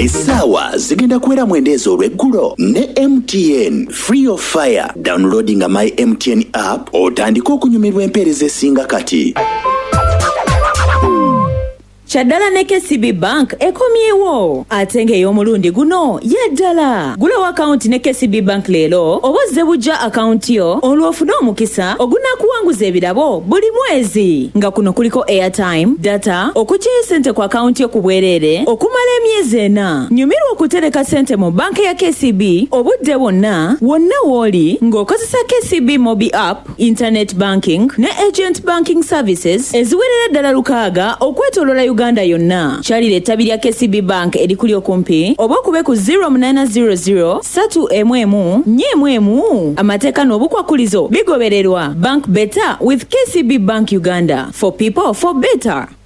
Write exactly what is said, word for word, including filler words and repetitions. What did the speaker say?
Essaawa zigenda kuwera mwendezo olw'eggulo ne M T N Free of Fire. Downloading my M T N app otandika okunyumirwa empeereza esinga kati. Chaddala ne K C B Bank ekomyewo ate ng'ey'omulundi guno yaddala. Gulawo akawunti ne K C B Bank leero obozze bujja akawunti yo olw'ofuna omukisa ogunaakuwanguza ebirabo buli mwezi. Nga kuno kuliko airtime, data, okuggyayo ssente ku akawunti yo ku bwereere okumala emyezi ena. Nyumirwa okutereka ssente mu banka ya K C B obudde bwonna wonna w'oli ng'okozesa K C B Mobi App, Internet Banking ne Agent Banking Services eziwerera ddala lukaaga okwetooloola Uganda yonna. Kyalira ettabi lya K C B Bank erikuli okumpi oba okube ku zero nine zero zero three emu emu nnya emu emu. Amateeka n'obukwakulizo bigobererwa. Bank better with K C B Bank Uganda. For people, for better.